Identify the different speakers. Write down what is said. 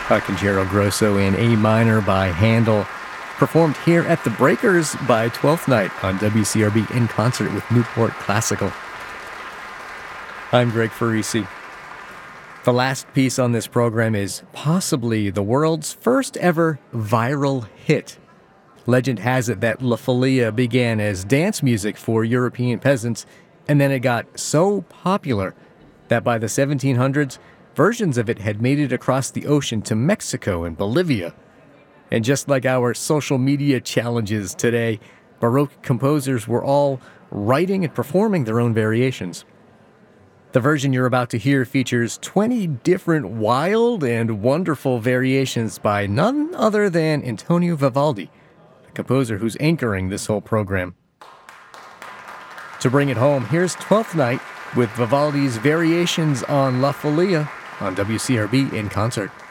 Speaker 1: A Concerto Grosso in A minor by Handel, performed here at the Breakers by Twelfth Night on WCRB in concert with Newport Classical. I'm Greg Farisi. The last piece on this program is possibly the world's first ever viral hit. Legend has it that La Folia began as dance music for European peasants, and then it got so popular that by the 1700s, versions of it had made it across the ocean to Mexico and Bolivia. And just like our social media challenges today, Baroque composers were all writing and performing their own variations. The version you're about to hear features 20 different wild and wonderful variations by none other than Antonio Vivaldi, the composer who's anchoring this whole program. To bring it home, here's Twelfth Night with Vivaldi's variations on La Folia on WCRB in concert.